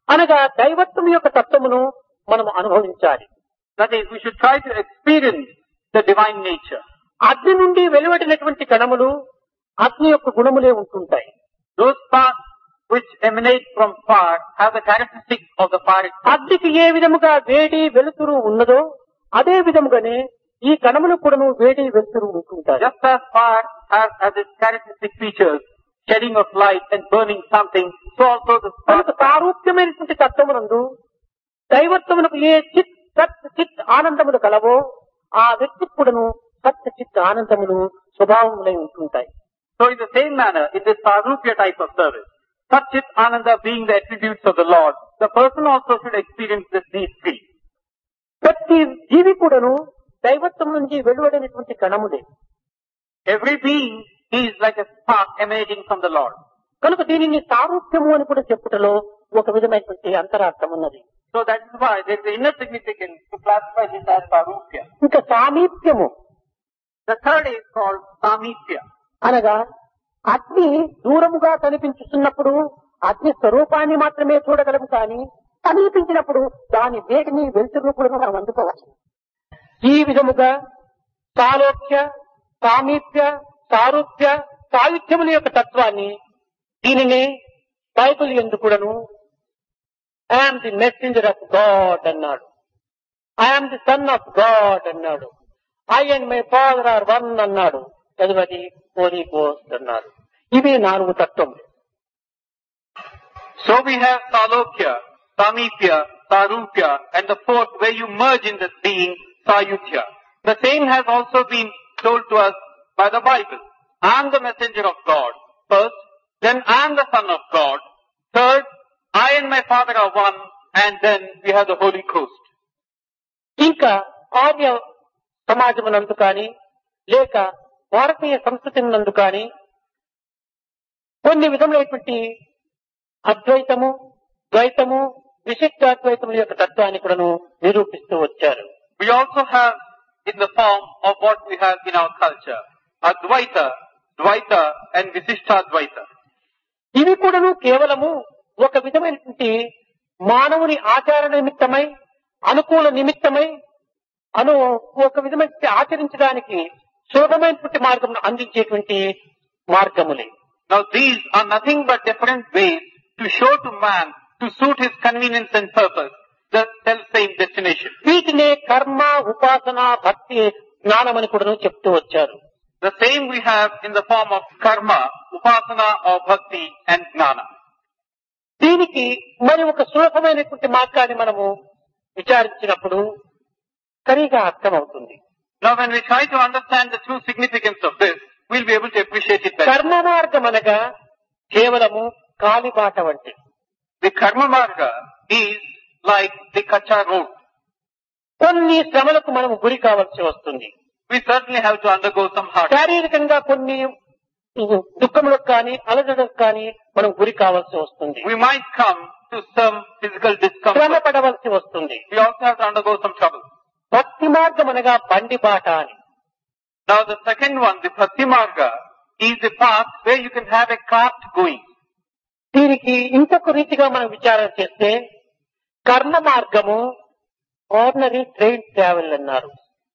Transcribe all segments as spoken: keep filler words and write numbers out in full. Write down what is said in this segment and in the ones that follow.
అనగా దైవత్వం యొక్క తత్వమును మనం అనుభవించాలి. That is, we should try to experience the divine nature. అగ్ని నుండి వెలువడినటువంటి కణములు అగ్ని యొక్క గుణములే ఉంటుంటాయి. Those sparks which emanate from fire have the characteristics of the fire itself. అగ్నికి ఏ విధముగా వేడి వెలుతురు ఉన్నదో అదే విధముగానే ఈ కణములు కూడాను వేడి వెలుతురు ఉంటుంటాయి. Just as fire has, has its characteristic features, shedding of light and burning something, so also the కనుక spark. సారూప్యమైనటువంటి తత్వమునందు దైవత్వమునకు ఏ చిత్ సత్ చిత్ ఆనందములు కలవో ఆ వ్యక్తికి కూడాను సత్ చిత్ ఆనందములు స్వభావములై ఉంటుంటాయి. So in the same manner, in this Sarupya type of service, Satchit Ananda being the attributes of the Lord, the person also should experience this, these three. ప్రతి జీవి కూడాను దైవత్వం నుంచి వెలువడినటువంటి కణములే. Every being is like a spark emanating from the Lord. కనుక దీనిని సారూప్యము అని కూడా చెప్పుటలో ఒక విధమైనటువంటి అంతరార్థం ఉన్నది. So that is why there is an inner significance to classify this as Sarupya. ఇంకా సామీప్యము The third is called Samipya. అనగా అగ్ని దూరముగా కనిపించుతున్నప్పుడు అగ్ని స్వరూపాన్ని మాత్రమే చూడగలము కానీ సమీపించినప్పుడు దాని వేడిని వెలుతురు కూడా మనం అందుకోవచ్చు. ఈ విధముగా సాలోక్య సామీప్య సారూప్య సాయుధ్యముల యొక్క తత్వాన్ని దీనిని బైబిల్ యందు కూడాను I'm the messenger of God అన్నాడు, I'm the son of God అన్నాడు, I and my father are one అన్నాడు, చదువది హోలీ గోస్ట్ అన్నారు. ఇవి నాలుగు తత్వములు. So we have Salokya, Samipya, Sarupya, and the fourth where you merge in this being, Sayutya. The same has also been told to us by the Bible. I am the messenger of God, first, then I am the son of God, third, I and my father are one, and then we have the Holy Ghost. ఇంకా ఆర్య సమాజమునందు కానీ లేక భారతీయ సంస్కృతి నందు కానీ కొన్ని విధములైనటువంటి అద్వైతము ద్వైతము విశిష్టాద్వైతముల యొక్క తత్వాన్ని కూడాను నిరూపిస్తూ వచ్చారు. We also have in the form of what we have in our culture, Advaita, Dvaita and Visishtadvaita. ఇవి కూడాను కేవలము ఒక విధమైనటువంటి మానవుని ఆచార నిమిత్తమై అనుకూల నిమిత్తమై అను ఒక విధమైన ఆచరించడానికి సులభమైనటువంటి మార్గం అందించేటువంటి మార్గములే. Now these are nothing but different ways to show to man, to suit his convenience and purpose, the self-same destination. వీటినే కర్మ ఉపాసన భక్తి జ్ఞానమని కూడా చెప్తూ వచ్చారు. The same we have in the form of karma, upasana or bhakti and jnana. దీనికి మరి ఒక సులభమైనటువంటి మార్గాన్ని మనము విచారించినప్పుడు సరిగా అర్థమవుతుంది. Now when we try to understand the true significance of this, we'll be able to appreciate it better. కర్మ మార్గం అనగా కేవలము కాలిబాట వంటి. The karma marga is like the kacha road. కొన్ని శ్రమలకు మనము గురి కావాల్సి వస్తుంది. We certainly have to undergo some hardship. శారీరకంగా కొన్ని దుఃఖములకు కానీ అలజడులకు కానీ మనం గురి కావాల్సి వస్తుంది. We might come to some physical శ్రమ discomfort. పడవలసి వస్తుంది. We also have to undergo some trouble. భక్తి మార్గం అనగా బండి బాట అని. Now the second one, the bhakti marga, is the path where you can have a cart going. దీనికి ఇంకొక రీతిగా మనం విచారణ చేస్తే కర్మ మార్గము ఆర్డినరీ ట్రైన్ ట్రావెల్ అన్నారు.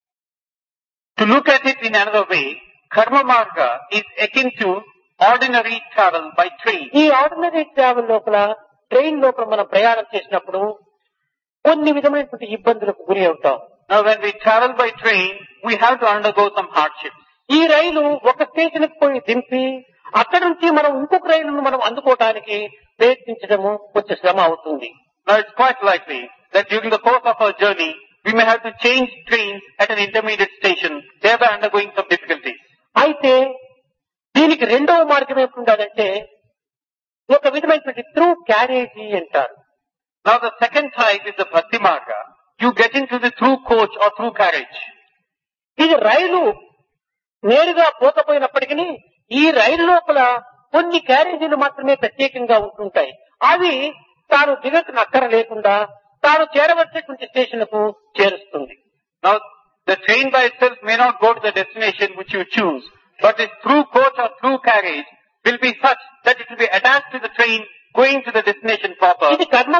To look at it in another way, karma marga is akin to ordinary travel by train. ఈ ఆర్డినరీ ట్రావెల్ లోపల ట్రైన్ లోపల మనం ప్రయాణం చేసినప్పుడు కొన్ని విధమైనటువంటి ఇబ్బందులకు గురి అవుతాం. Now when we travel by train, we have to undergo some hardships. ఈ రైలు ఒక స్టేషన్ కి పోయి దింపి అక్కడి నుంచి మనం ఇంకొక రైలును మనం అందుకోవడానికి ప్రయత్నించడము కొంచెం శ్రమ అవుతుంది. Now it's quite likely that during the course of our journey, we may have to change trains at an intermediate station, thereby undergoing some difficulties. అయితే దీనికి రెండవ మార్గం ఏమిటంటే ఒక విధమైనటువంటి త్రూ క్యారేజీ అంటారు. Now the second type is the bhakti marga. You get into the through coach or through carriage. ఇది రైలు నేరుగా పోకపోయినప్పటికీ ఈ రైలు లోపల కొన్ని క్యారేజీలు మాత్రమే ప్రత్యేకంగా ఉంటుంటాయి. అవి తాను దిగకు నక్కర లేకుండా తాను చేరవలసినటువంటి స్టేషన్ కు చేరుస్తుంది. Now the train by itself may not go to the destination which you choose, but its through coach or through carriage will be such that it will be attached to the train going to the destination proper. ఇది కర్మ